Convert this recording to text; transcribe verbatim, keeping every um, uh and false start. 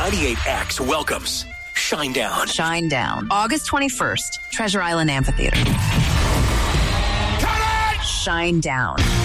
ninety-eight X welcomes Shinedown. Shinedown. August twenty-first, Treasure Island Amphitheater. Shinedown.